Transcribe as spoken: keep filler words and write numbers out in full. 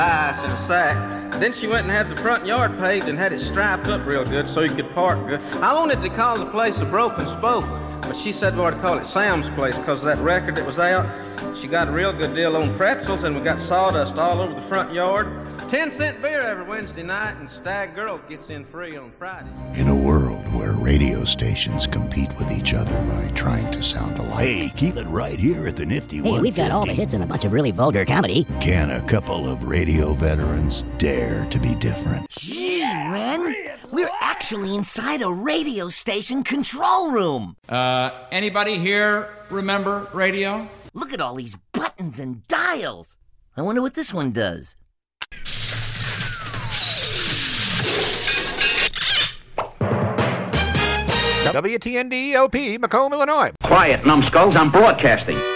ice in a sack. Then she went and had the front yard paved and had it striped up real good so you could park good. I wanted to call the place a Broken Spoke, but she said we ought to call it Sam's Place because of that record that was out. She got a real good deal on pretzels, and we got sawdust all over the front yard. Ten cent beer every Wednesday night, and Stag Girl gets in free on Fridays. In a world where radio stations compete with each other by trying to sound alike. Hey, keep it right here at the Nifty Hey, we've got all the hits and a bunch of really vulgar comedy. Can a couple of radio veterans dare to be different? Gee, Ren, we're actually inside a radio station control room. Uh, anybody here remember radio? Look at all these buttons and dials. I wonder what this one does. W T N D L P, Macomb, Illinois. Quiet, numbskulls, I'm broadcasting.